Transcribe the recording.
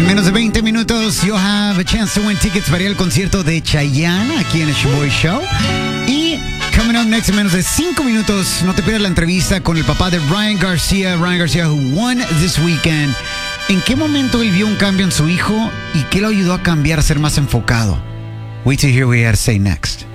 menos de 20 minutos, you'll have a chance to win tickets para ir al concierto de Chayanne aquí en el Shoboy Show. Y coming up next, en menos de 5 minutos, no te pierdas la entrevista con el papá de Ryan Garcia, who won this weekend. ¿En qué momento él vio un cambio en su hijo y qué lo ayudó a cambiar, a ser más enfocado? Wait to hear what he had to say next.